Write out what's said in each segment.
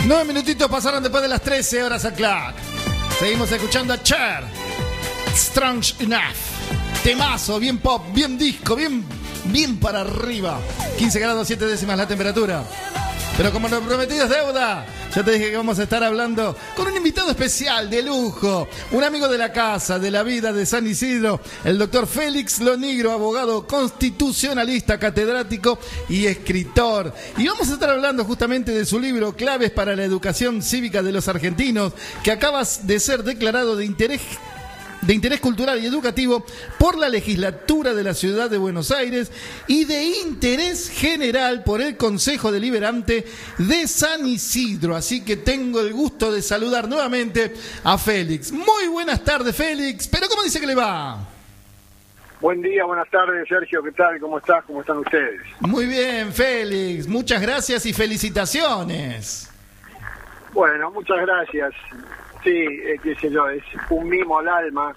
9 minutitos pasaron después de las 13 horas al clock. Seguimos escuchando a Cher. Strange Enough. Temazo, bien pop, bien disco, bien para arriba. 15 grados 7 décimas la temperatura. Pero como lo prometido es deuda, ya te dije que vamos a estar hablando con un invitado especial de lujo, un amigo de la casa, de la vida de San Isidro, el doctor Félix Lonigro, abogado constitucionalista, catedrático y escritor. Y vamos a estar hablando justamente de su libro Claves para la Educación Cívica de los Argentinos, que acaba de ser declarado de interés cultural y educativo por la legislatura de la Ciudad de Buenos Aires y de interés general por el Consejo Deliberante de San Isidro. Así que tengo el gusto de saludar nuevamente a Félix. Muy buenas tardes, Félix. ¿Pero cómo dice que le va? Buen día, buenas tardes, Sergio. ¿Qué tal? ¿Cómo estás? ¿Cómo están ustedes? Muy bien, Félix. Muchas gracias y felicitaciones. Bueno, muchas gracias. Sí, qué sé yo, es un mimo al alma.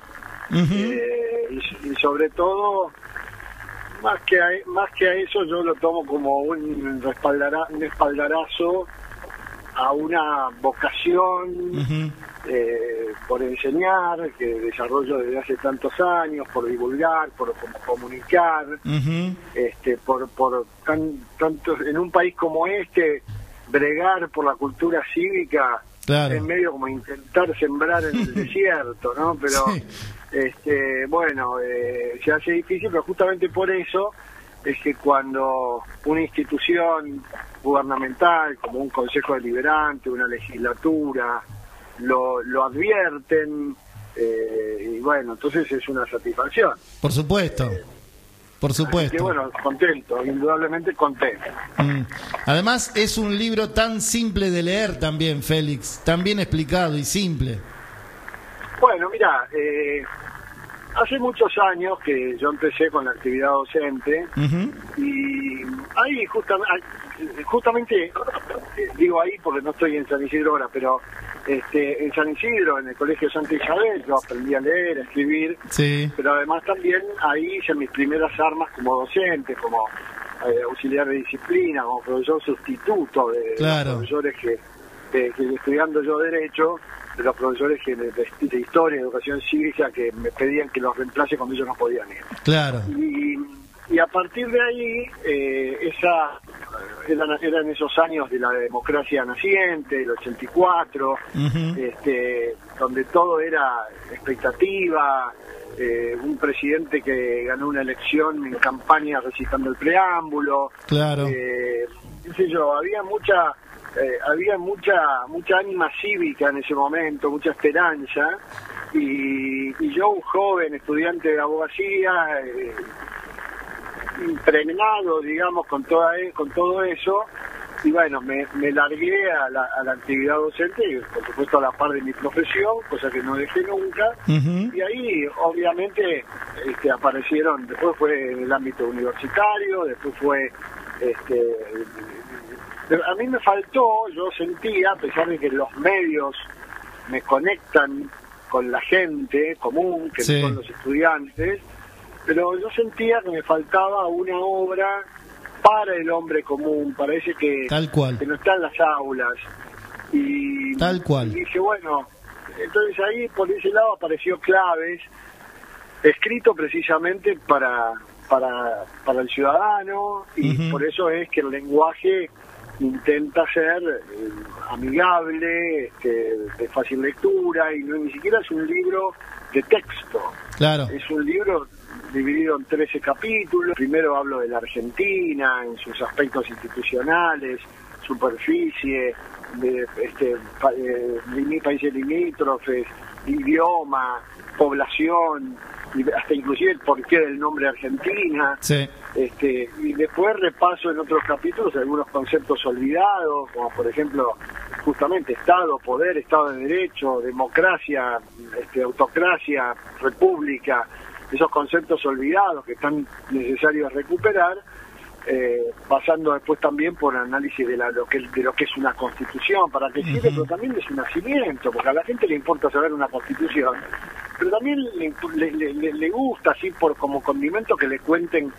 Y sobre todo, más que a eso, yo lo tomo como un espaldarazo a una vocación por enseñar, que desarrollo desde hace tantos años, por divulgar, por comunicar, por tanto, en un país como este, bregar por la cultura cívica. Claro. Es medio como intentar sembrar en el desierto, ¿no? Pero, se hace difícil, pero justamente por eso es que cuando una institución gubernamental, como un consejo deliberante, una legislatura, lo advierten, y bueno, entonces es una satisfacción. Por supuesto. Por supuesto. Así que bueno, contento, indudablemente contento. Además es un libro tan simple de leer también, Félix, tan bien explicado y simple. Bueno, mira, hace muchos años que yo empecé con la actividad docente y ahí justamente, digo ahí porque no estoy en San Isidro ahora, pero en San Isidro, en el Colegio Santa Isabel, yo aprendí a leer, a escribir, sí. Pero además también ahí hice mis primeras armas como docente, como auxiliar de disciplina, como profesor sustituto de los profesores que estudiando yo Derecho, de los profesores de Historia y Educación Cívica que me pedían que los reemplace cuando ellos no podían ir. Claro. Y a partir de ahí, eran esos años de la democracia naciente, el 84, donde todo era expectativa, un presidente que ganó una elección en campaña recitando el preámbulo. Claro. Qué sé yo, había mucha ánima cívica en ese momento, mucha esperanza, y yo, un joven estudiante de abogacía, impregnado, digamos, con todo eso, y bueno, me largué a la actividad docente, y por supuesto a la par de mi profesión, cosa que no dejé nunca, y ahí obviamente aparecieron, después fue en el ámbito universitario, después fue a mí me faltó, yo sentía, a pesar de que los medios me conectan con la gente común, que son los estudiantes, pero yo sentía que me faltaba una obra para el hombre común, parece que, tal cual, que no está en las aulas. Y, tal cual. Y dije, bueno, entonces ahí por ese lado apareció Claves, escrito precisamente para el ciudadano, y por eso es que el lenguaje intenta ser amigable, de fácil lectura, y ni siquiera es un libro de texto. Claro. Es un libro dividido en 13 capítulos. Primero hablo de la Argentina, en sus aspectos institucionales, superficie, de países limítrofes, idioma, población, y hasta inclusive el porqué del nombre Argentina. Sí. Y después repaso en otros capítulos algunos conceptos olvidados, como por ejemplo justamente Estado, poder, Estado de Derecho, democracia, autocracia, república, esos conceptos olvidados que están necesarios recuperar, pasando después también por análisis de lo que es una constitución, para qué sirve, pero también de su nacimiento, porque a la gente le importa saber una constitución, pero también le gusta, así como condimento, que le cuenten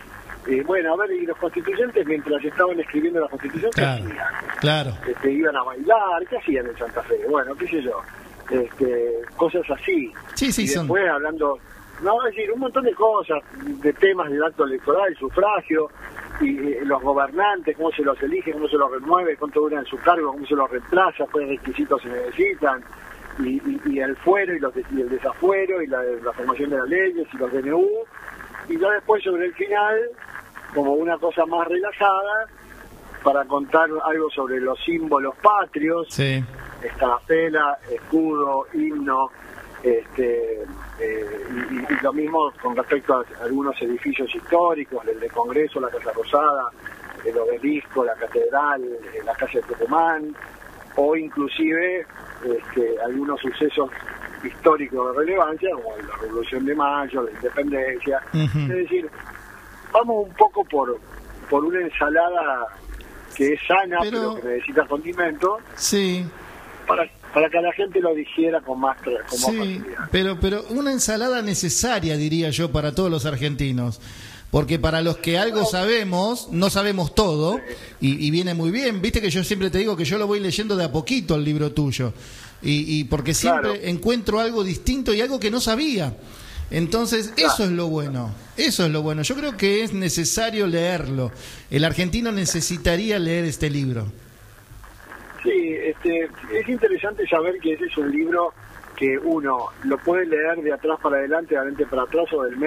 bueno, a ver, y los constituyentes, mientras estaban escribiendo la Constitución, ¿qué hacían? Claro. Iban a bailar, ¿qué hacían en Santa Fe? Bueno, qué sé yo, cosas así. Sí, y después hablando, es decir, un montón de cosas, de temas del acto electoral, el sufragio, y los gobernantes, cómo se los elige, cómo se los remueve, cuánto duran en su cargo, cómo se los reemplaza, cuáles requisitos se necesitan, y el fuero y el desafuero, y la formación de las leyes, y los DNU, y ya después sobre el final, como una cosa más relajada, para contar algo sobre los símbolos patrios, sí. Escarapela, escudo, himno, y lo mismo con respecto a algunos edificios históricos, el de Congreso, la Casa Rosada, el Obelisco, la Catedral, la Casa de Tucumán, o inclusive algunos sucesos históricos de relevancia, como la Revolución de Mayo, la Independencia. Es decir, vamos un poco por una ensalada que es sana, pero que necesita condimento. Sí. Para que la gente lo digiera con más facilidad. Pero una ensalada necesaria, diría yo, para todos los argentinos. Porque para los que algo sabemos, no sabemos todo, y viene muy bien. Viste que yo siempre te digo que yo lo voy leyendo de a poquito el libro tuyo. Y porque siempre encuentro algo distinto y algo que no sabía. Entonces, eso es lo bueno. Eso es lo bueno. Yo creo que es necesario leerlo. El argentino necesitaría leer este libro. Sí, es interesante saber que ese es un libro que uno lo puede leer de atrás para adelante, de adelante para atrás, o del medio